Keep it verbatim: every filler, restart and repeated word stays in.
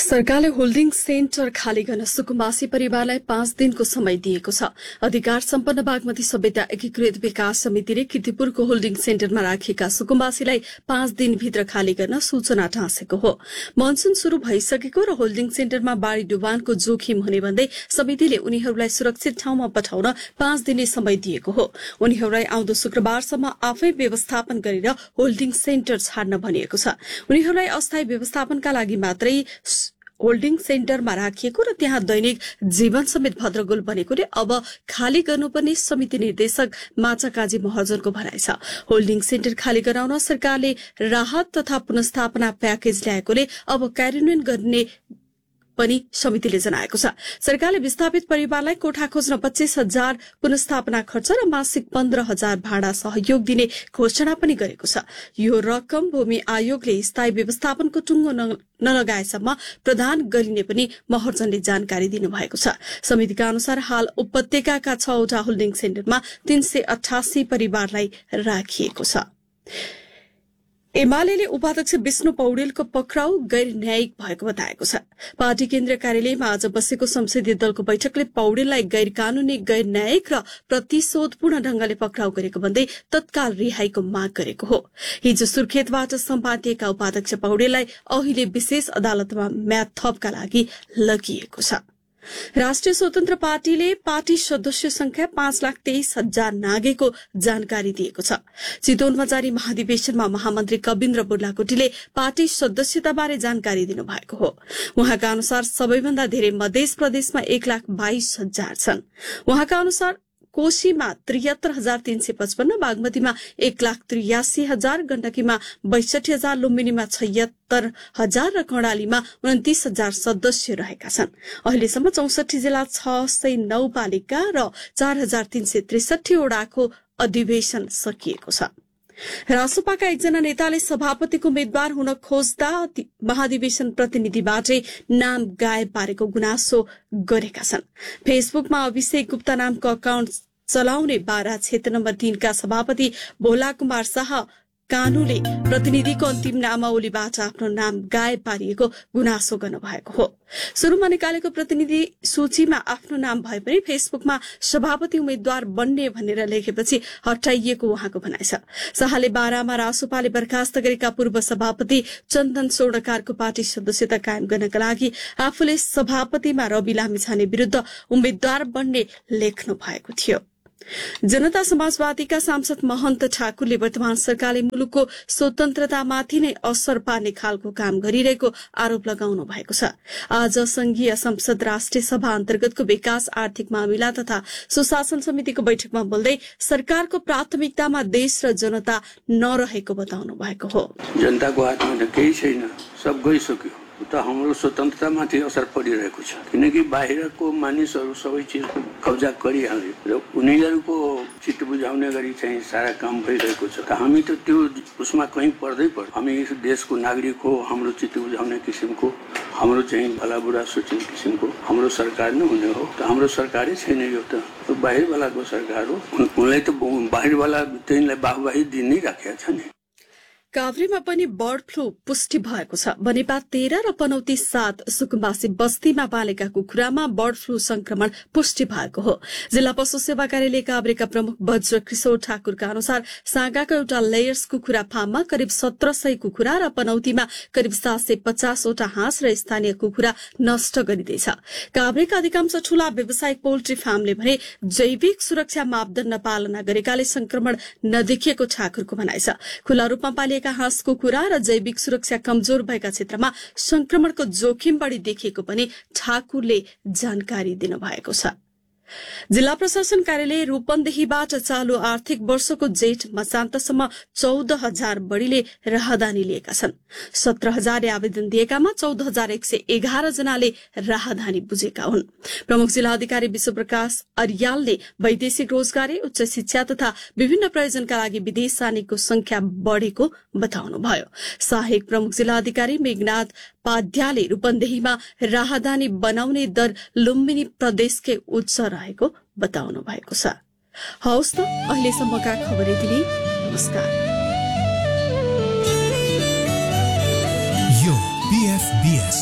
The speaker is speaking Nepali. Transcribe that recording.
सरकारले होल्डिङ सेन्टर खाली गर्न सुकुम्बासी परिवारलाई पाँच दिनको समय दिएको छ। अधिकार सम्पन्न बागमती सभ्यता एकीकृत विकास समितिले कीर्तिपुरको होल्डिङ सेन्टरमा राखिएका सुकुम्बासीलाई पाँच दिनभित्र खाली गर्न सूचना टाँसेको हो। मनसून शुरू भइसकेको र होल्डिङ सेन्टरमा बाढ़ी डुबानको जोखिम हुने भन्दै समितिले उनीहरूलाई सुरक्षित ठाउँमा पठाउन पाँच दिने समय दिएको हो। उनीहरूलाई आउँदो शुक्रबारसम्म आफै व्यवस्थापन गरेर होल्डिङ सेन्टर छाड्न भनिएको छ। उनीहरूलाई अस्थायी व्यवस्थापनका लागि मात्रै होल्डिङ सेन्टरमा राखिएको र त्यहाँ दैनिक जीवन समेत भद्रगोल बनेकोले अब खाली गर्नुपर्ने समिति निर्देशक माचा काजी महर्जनको भनाइ छ। होल्डिङ सेन्टर खाली गराउन सरकारले राहत तथा पुनर्स्थापना प्याकेज ल्याएकोले अब कार्यान्वयन गर्ने पनि समितिले जनाएको छ। सरकारले विस्थापित परिवारलाई कोठा खोज्न पच्चीस हजार पुनर्स्थापना खर्च र मासिक पन्ध्र हजार भाडा सहयोग दिने घोषणा पनि गरेको छ। यो रकम भूमि आयोगले स्थायी व्यवस्थापनको टुङ्गो नलगाएसम्म प्रदान गरिने पनि महर्जनले जानकारी दिनुभएको छ। समितिका अनुसार हाल उपत्यकाका छवटा होल्डिङ सेन्टरमा तीन सय अठासी परिवारलाई राखिएको छ। एमाले उपाध्यक्ष विष्णु पौडेलको पक्राउ गैर न्यायिक भएको बताएको छ। पार्टी केन्द्रीय कार्यालयमा आज बसेको संसदीय दलको बैठकले पौडेललाई गैर कानूनी, गैर न्यायिक र प्रतिशोधपूर्ण ढंगले पक्राउ गरेको भन्दै तत्काल रिहाईको माग गरेको हो। हिजो सुर्खेतबाट सम्पादिएका उपाध्यक्ष पौडेललाई अहिले विशेष अदालतमा म्याद थपका लागि लगिएको छ। राष्ट्रिय स्वतन्त्र पार्टीले पार्टी सदस्य संख्या पाँच लाख तेइस हजार नागेको जानकारी दिएको छ। चितवनमा जारी महाधिवेशनमा महामन्त्री कविन्द्र बुर्लाकोटीले पार्टी सदस्यताबारे जानकारी दिनुभएको हो। उहाँका अनुसार सबैभन्दा धेरै मध्य प्रदेशमा एक लाख बाइस हजार छन्। उहाँका अनुसार कोशीमा त्रिहत्तर हजार तीन सय पचपन्न, बागमतीमा एक लाख त्रियासी हजार, गण्डकीमा बैसठी हजार, लुम्बिनीमा छयत्तर हजार र कर्णालीमा उन्तिस हजार सदस्य रहेका छन्। अहिलेसम्म चौसठी जिल्ला, छ सय नौ पालिका र चार हजार तीन सय त्रिसठी वडाको अधिवेशन सकिएको छ। रासोपाका एकजना नेताले सभापतिको उम्मेद्वार हुन खोज्दा महाधिवेशन प्रतिनिधिबाटै नाम गायब पारेको गुनासो गरेका छन्। फेसबुकमा अभिषेक गुप्ता नामको अकाउन्ट चलाउने बारा क्षेत्र नम्बर तीनका सभापति भोला कुमार शाह कानूले प्रतिनिधिको अन्तिम नामावलीबाट आफ्नो नाम गायब पारिएको गुनासो गर्नु भएको हो। शुरूमा निकालेको प्रतिनिधि सूचीमा आफ्नो नाम भए पनि फेसबुकमा सभापति उम्मेद्वार बन्ने भनेर लेखेपछि हटाइएको उहाँको भनाइ छ। शाहले बारामा रासोपाले बर्खास्त गरेका पूर्व सभापति चन्दन सोडकारको पार्टी सदस्यता कायम गर्नका लागि आफूले सभापतिमा रवि लामिछाने विरूद्ध उम्मेद्वार बन्ने लेख्नु भएको थियो। जनता समाजवादीका सांसद महन्त ठाकुरले वर्तमान सरकारले मुलुकको स्वतन्त्रतामाथि नै असर पार्ने खालको काम गरिरहेको आरोप लगाउनु भएको छ। आज संघीय संसद राष्ट्रिय सभा अन्तर्गतको विकास, आर्थिक मामिला तथा सुशासन समितिको बैठकमा बोल्दै सरकारको प्राथमिकतामा देश र जनता नरहेको बताउनु भएको हो। जनताको हातमा केही छैन, सब गइसक्यो। त हाम्रो स्वतन्त्रतामाथि असर परिरहेको छ, किनकि बाहिरको मानिसहरू सबै चिज कब्जा गरिहाले र उनीहरूको चित्त बुझाउने गरी चाहिँ सारा काम भइरहेको छ। त हामी त त्यो उसमा कहीँ पर्दै पर्छ। हामी यस देशको नागरिक हो, हाम्रो चित्त बुझाउने किसिमको, हाम्रो चाहिँ भलाबुरा सोच्ने किसिमको हाम्रो सरकार नै हुने हो। त हाम्रो सरकारै छैन, यो त बाहिरवालाको सरकार हो। उनलाई त बाहिरवाला त्यहीलाई बाहुबाही दिन नै राखेका छ नि। काभ्रेमा पनि बर्ड फ्लू पुष्टि भएको छ। बनेपा तेह्र र पनौती सात सुकुम्बासी बस्तीमा पालेका कुखुरामा बर्ड फ्लू संक्रमण पुष्टि भएको हो। जिल्ला पशु सेवा कार्यालय काभ्रेका प्रमुख वज्र किशोर ठाकुरका अनुसार सागाको एउटा लेयर्स कुखुरा फार्ममा करिब सत्र सय कुखुरा र पनौतीमा करिब सात सय पचासवटा हाँस र स्थानीय कुखुरा नष्ट गरिँदैछ। काभ्रेका अधिकांश ठूला व्यावसायिक पोल्ट्री फार्मले भने जैविक सुरक्षा मापदण्ड पालना गरेकाले संक्रमण नदेखिएको ठाकुरको भनाइ छ। खुला रूपमा पालिएका हाँस कुखुरा र जैविक सुरक्षा कमजोर भएका क्षेत्रमा संक्रमणको जोखिम बढ़ी देखिएको पनि ठाकुरले जानकारी दिनुभएको छ। जिल्ला प्रशासन कार्यालय रूपन्देहीबाट चालू आर्थिक वर्षको जेठ मसान्तसम्म चौध हजार बढ़ीले राहदानी लिएका छन्। सत्र हजारले आवेदन दिएकामा चौध हजार एक सय एघार जनाले राहदानी बुझेका हुन्। प्रमुख जिल्ला अधिकारी विश्वप्रकाश अर्यालले वैदेशिक रोजगारी, उच्च शिक्षा तथा विभिन्न प्रयोजनका लागि विदेश जानेको संख्या बढ़ेको बताउनुभयो। सहायक प्रमुख जिल्ला अधिकारी मेघनाथ पाध्याले रूपन्देहीमा राहदानी बनाउने दर लुम्बिनी प्रदेशकै उच्च रहेको बताउनु भएको छ। हौस् त अहिलेसम्मका खबर यति। नमस्कार। यो बीएफबीएस